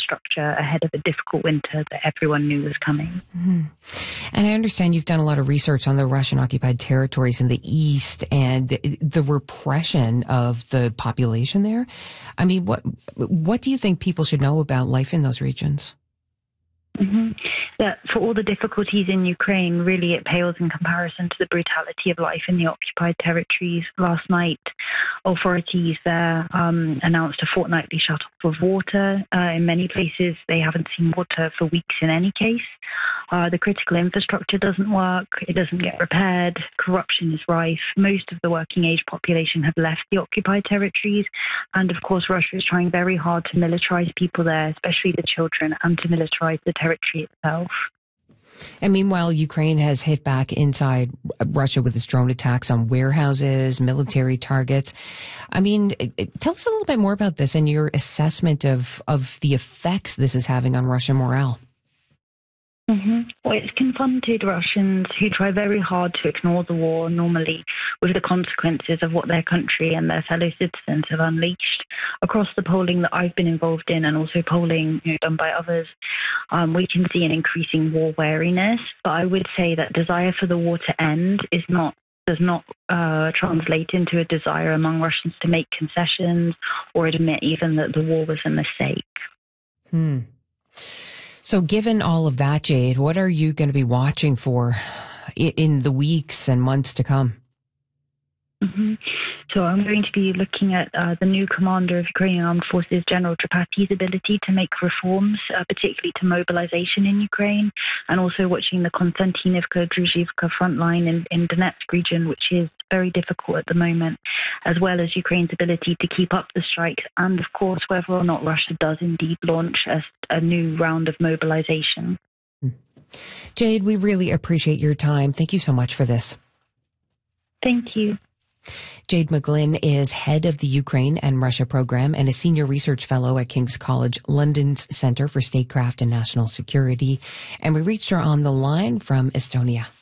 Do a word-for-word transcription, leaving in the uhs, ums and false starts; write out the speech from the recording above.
infrastructure ahead of a difficult winter that everyone knew was coming. Mm-hmm. And I understand you've done a lot of research on the Russian-occupied territories in the east and the, the repression of the population there. I mean, what what do you think people should know about life in those regions? Mm-hmm. That for all the difficulties in Ukraine, really it pales in comparison to the brutality of life in the occupied territories. Last night, authorities there um, announced a fortnightly shut-off of water. Uh, in many places, they haven't seen water for weeks in any case. Uh, the critical infrastructure doesn't work. It doesn't get repaired. Corruption is rife. Most of the working-age population have left the occupied territories. And, of course, Russia is trying very hard to militarize people there, especially the children, and to militarize the territory itself. And meanwhile, Ukraine has hit back inside Russia with its drone attacks on warehouses, military targets. I mean, tell us a little bit more about this and your assessment of, of the effects this is having on Russian morale. Mm-hmm. Well, it's confronted Russians who try very hard to ignore the war normally with the consequences of what their country and their fellow citizens have unleashed. Across the polling that I've been involved in and also polling you know, done by others, um, we can see an increasing war wariness. But I would say that desire for the war to end is not does not uh, translate into a desire among Russians to make concessions or admit even that the war was a mistake. Hmm. So given all of that, Jade, what are you going to be watching for in the weeks and months to come? Mm-hmm. So I'm going to be looking at uh, the new commander of Ukrainian Armed Forces, General Tripati's ability to make reforms, uh, particularly to mobilization in Ukraine, and also watching the Konstantinivka-Druzhivka front line in, in Donetsk region, which is very difficult at the moment, as well as Ukraine's ability to keep up the strikes, and of course whether or not Russia does indeed launch a, a new round of mobilization. Jade, we really appreciate your time. Thank you so much for this. Thank you. Jade McGlynn is head of the Ukraine and Russia program and a senior research fellow at King's College London's Centre for Statecraft and National Security. And we reached her on the line from Estonia.